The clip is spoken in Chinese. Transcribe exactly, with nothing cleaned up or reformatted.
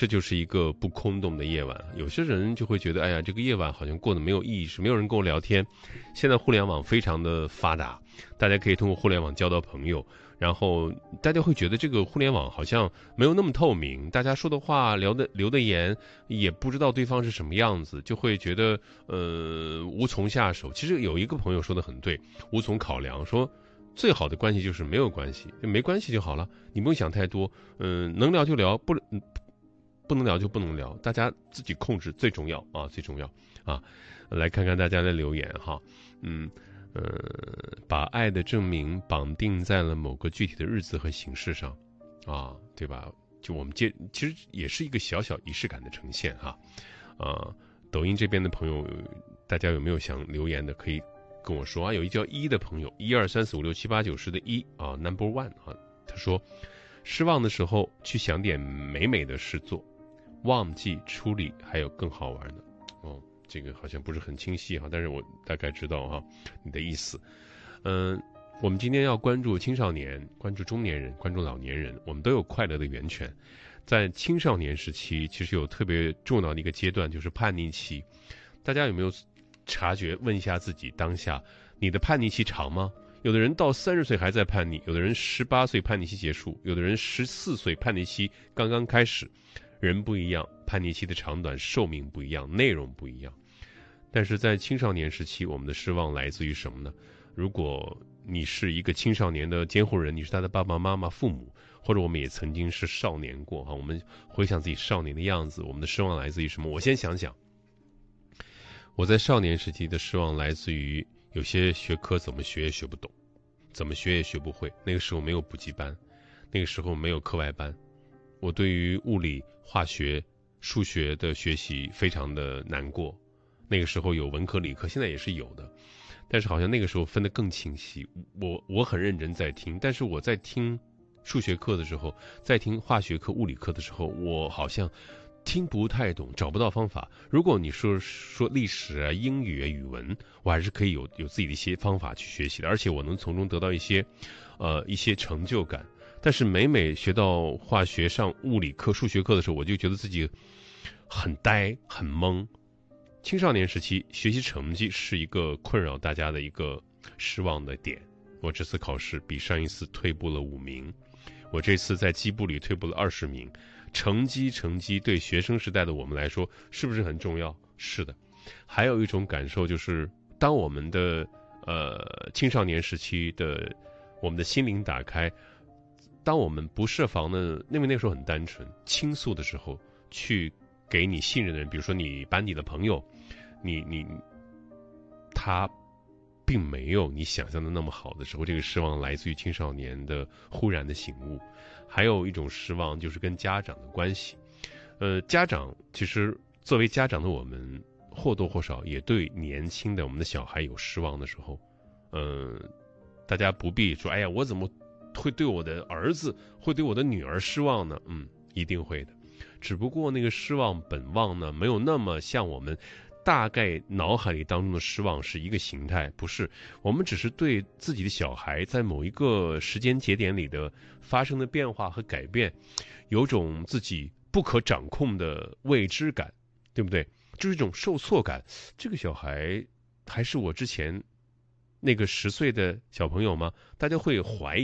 这就是一个不空洞的夜晚。有些人就会觉得，哎呀，这个夜晚好像过得没有意义，是没有人跟我聊天。现在互联网非常的发达，大家可以通过互联网交到朋友，然后大家会觉得这个互联网好像没有那么透明，大家说的话聊的留的言也不知道对方是什么样子，就会觉得呃无从下手。其实有一个朋友说的很对，无从考量，说最好的关系就是没有关系，没关系就好了，你不用想太多，嗯、呃，能聊就聊，不不能聊就不能聊，大家自己控制最重要啊，最重要啊。来看看大家的留言哈，嗯呃，把爱的证明绑定在了某个具体的日子和形式上，啊，对吧？就我们接，其实也是一个小小仪式感的呈现哈。啊，抖音这边的朋友，大家有没有想留言的，可以跟我说啊。有一叫一的朋友，一二三四五六七八九十的一啊 ，number one 啊，他说，失望的时候去想点美美的事做，忘记处理还有更好玩的。哦，这个好像不是很清晰哈，但是我大概知道哈你的意思。嗯，我们今天要关注青少年，关注中年人，关注老年人，我们都有快乐的源泉。在青少年时期，其实有特别重要的一个阶段，就是叛逆期。大家有没有察觉？问一下自己，当下你的叛逆期长吗？有的人到三十岁还在叛逆，有的人十八岁叛逆期结束，有的人十四岁叛逆期刚刚开始。人不一样，叛逆期的长短、寿命不一样，内容不一样。但是在青少年时期，我们的失望来自于什么呢？如果你是一个青少年的监护人，你是他的爸爸妈妈、父母，或者我们也曾经是少年过哈，我们回想自己少年的样子，我们的失望来自于什么？我先想想，我在少年时期的失望来自于有些学科怎么学也学不懂，怎么学也学不会。那个时候没有补习班，那个时候没有课外班，我对于物理、化学、数学的学习非常的难过。那个时候有文科理科，现在也是有的，但是好像那个时候分得更清晰。我我很认真在听，但是我在听数学课的时候，在听化学课、物理课的时候，我好像听不太懂，找不到方法。如果你说说历史啊、英语啊、语文，我还是可以有有自己的一些方法去学习的，而且我能从中得到一些呃一些成就感。但是每每学到化学上物理课、数学课的时候，我就觉得自己很呆、很懵。青少年时期学习成绩是一个困扰大家的一个失望的点。我这次考试比上一次退步了五名，我这次在机部里退步了二十名。成绩成绩对学生时代的我们来说是不是很重要？是的。还有一种感受就是，当我们的呃青少年时期的我们的心灵打开，当我们不设防的，因为那个时候很单纯，倾诉的时候，去给你信任的人，比如说你班里的朋友，你你他并没有你想象的那么好的时候，这个失望来自于青少年的忽然的醒悟。还有一种失望就是跟家长的关系。呃，家长其实作为家长的我们，或多或少也对年轻的我们的小孩有失望的时候。呃，大家不必说，哎呀，我怎么会对我的儿子，会对我的女儿失望呢？嗯，一定会的。只不过那个失望本望呢，没有那么像我们大概脑海里当中的失望是一个形态，不是。我们只是对自己的小孩在某一个时间节点里的发生的变化和改变，有种自己不可掌控的未知感，对不对？就是一种受挫感。这个小孩还是我之前那个十岁的小朋友吗？大家会怀疑。